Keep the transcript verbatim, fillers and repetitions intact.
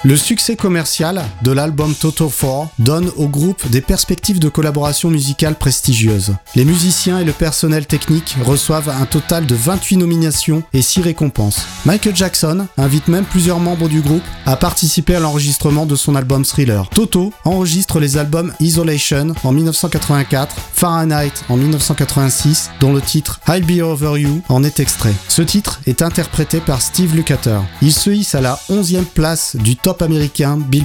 Le succès commercial de l'album Toto four donne au groupe des perspectives de collaboration musicale prestigieuses. Les musiciens et le personnel technique reçoivent un total de vingt-huit nominations et six récompenses. Michael Jackson invite même plusieurs membres du groupe à participer à l'enregistrement de son album Thriller. Toto enregistre les albums Isolation en dix-neuf cent quatre-vingt-quatre, Fahrenheit en dix-neuf cent quatre-vingt-six, dont le titre I'll Be Over You en est extrait. Ce titre est interprété par Steve Lukather. Il se hisse à la onzième place du top américain Billboard